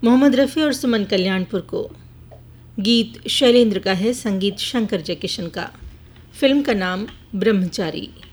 मोहम्मद रफ़ी और सुमन कल्याणपुर को। गीत शैलेंद्र का है, संगीत शंकर जयकिशन का। फिल्म का नाम ब्रह्मचारी।